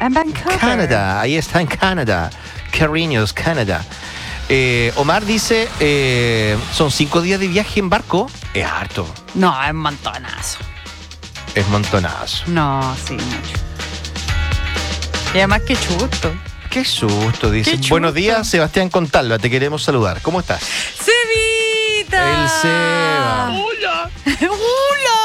En Vancouver. Canadá, ahí está en Canadá. Cariños, Canadá. Omar dice, son 5 días de viaje en barco. Es harto. No, es montonazo. Es montonazo. No, sí, mucho. Y además, qué chusto. Qué susto, dice. Qué chusto. Buenos días, Sebastián Contalva, te queremos saludar. ¿Cómo estás? ¡Cevita! El Seba. ¡Hola! ¡Hola!